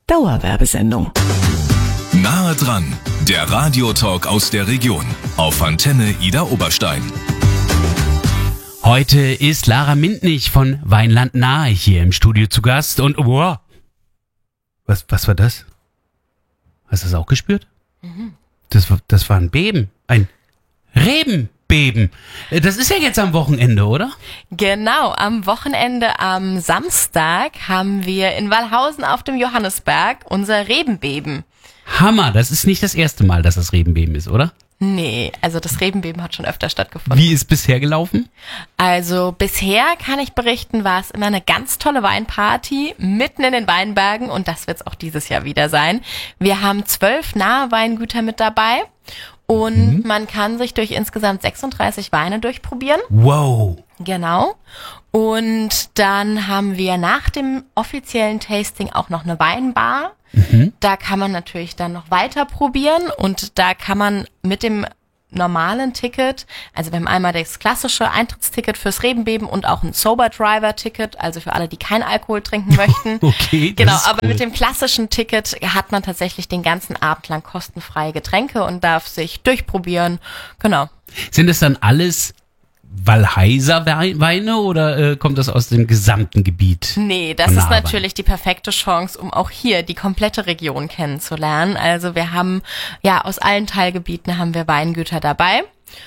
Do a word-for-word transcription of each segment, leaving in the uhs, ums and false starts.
Dauerwerbesendung. Nahe dran, der Radiotalk aus der Region auf Antenne Idar Oberstein. Heute ist Lara Mintnich von Weinland Nahe hier im Studio zu Gast und wow. Was, was war das? Hast du das auch gespürt? Mhm. Das, war, das war ein Beben, ein Rebenbeben. Das ist ja jetzt am Wochenende, oder? Genau, am Wochenende, am Samstag, haben wir in Wallhausen auf dem Johannisberg unser Rebenbeben. Hammer, das ist nicht das erste Mal, dass das Rebenbeben ist, oder? Nee, also das Rebenbeben hat schon öfter stattgefunden. Wie ist bisher gelaufen? Also bisher kann ich berichten, war es immer eine ganz tolle Weinparty mitten in den Weinbergen und das wird es auch dieses Jahr wieder sein. Wir haben zwölf nahe Weingüter mit dabei und mhm. man kann sich durch insgesamt sechsunddreißig Weine durchprobieren. Wow. Genau. Und dann haben wir nach dem offiziellen Tasting auch noch eine Weinbar. Mhm. Da kann man natürlich dann noch weiter probieren und da kann man mit dem normalen Ticket, also wir haben einmal das klassische Eintrittsticket fürs Rebenbeben und auch ein Sober Driver Ticket, also für alle, die keinen Alkohol trinken möchten. Okay, genau, das ist aber cool. Mit dem klassischen Ticket hat man tatsächlich den ganzen Abend lang kostenfreie Getränke und darf sich durchprobieren. Genau. Sind es dann alles Wallheiser Weine oder äh, kommt das aus dem gesamten Gebiet? Nee, das ist natürlich die perfekte Chance, um auch hier die komplette Region kennenzulernen. Also wir haben, ja, aus allen Teilgebieten haben wir Weingüter dabei.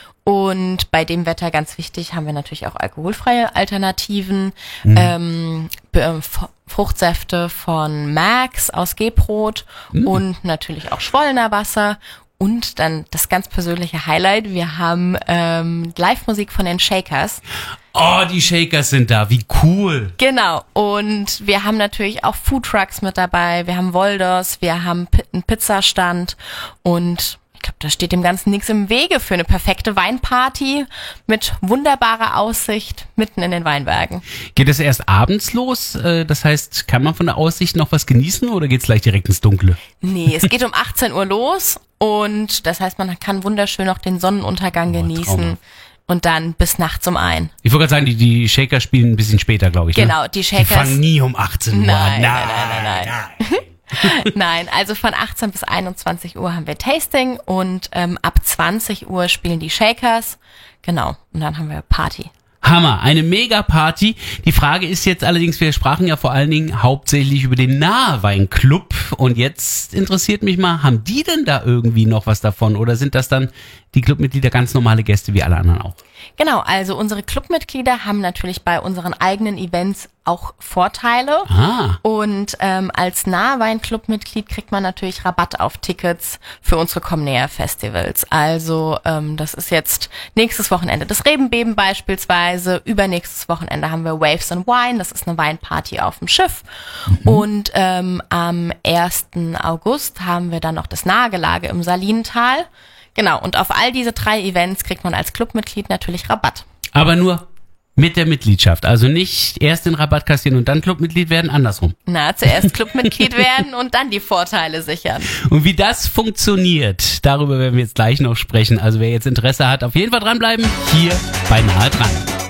Und bei dem Wetter, ganz wichtig, haben wir natürlich auch alkoholfreie Alternativen, mhm. ähm, F- Fruchtsäfte von Max aus Gebrot mhm. und natürlich auch Schwollener Wasser. Und dann das ganz persönliche Highlight, wir haben ähm, Live-Musik von den Shakers. Oh, die Shakers sind da, wie cool. Genau, und wir haben natürlich auch Foodtrucks mit dabei, wir haben Wolders, wir haben P- einen Pizzastand und ich glaube, da steht dem Ganzen nichts im Wege für eine perfekte Weinparty mit wunderbarer Aussicht mitten in den Weinbergen. Geht es erst abends los? Das heißt, kann man von der Aussicht noch was genießen oder geht's gleich direkt ins Dunkle? Nee, es geht um achtzehn Uhr los und das heißt, man kann wunderschön noch den Sonnenuntergang oh, genießen. Trauma. Und dann bis nachts um ein. Ich wollte gerade sagen, die, die Shaker spielen ein bisschen später, glaube ich. Genau, ne? die Shakers. Die fangen nie um achtzehn Uhr nein, an. Nein, nein, nein, nein, nein. Nein, also von achtzehn bis einundzwanzig Uhr haben wir Tasting und ähm, ab zwanzig Uhr spielen die Shakers. Genau, und dann haben wir Party. Hammer, eine Mega-Party. Die Frage ist jetzt allerdings, wir sprachen ja vor allen Dingen hauptsächlich über den Nahe-Wein-Club und jetzt interessiert mich mal, haben die denn da irgendwie noch was davon oder sind das dann die Clubmitglieder ganz normale Gäste wie alle anderen auch? Genau, also unsere Clubmitglieder haben natürlich bei unseren eigenen Events auch Vorteile. Ah. Und ähm, als Nahwein-Clubmitglied kriegt man natürlich Rabatt auf Tickets für unsere Comnea-Festivals. Also ähm, das ist jetzt nächstes Wochenende das Rebenbeben beispielsweise. Übernächstes Wochenende haben wir Waves and Wine, das ist eine Weinparty auf dem Schiff. Mhm. Und ähm, am ersten August haben wir dann noch das Nagelage im Salinental. Genau, und auf all diese drei Events kriegt man als Clubmitglied natürlich Rabatt. Aber nur mit der Mitgliedschaft, also nicht erst den Rabatt kassieren und dann Clubmitglied werden, andersrum. Na, zuerst Clubmitglied werden und dann die Vorteile sichern. Und wie das funktioniert, darüber werden wir jetzt gleich noch sprechen. Also wer jetzt Interesse hat, auf jeden Fall dranbleiben, hier bei Nahe dran.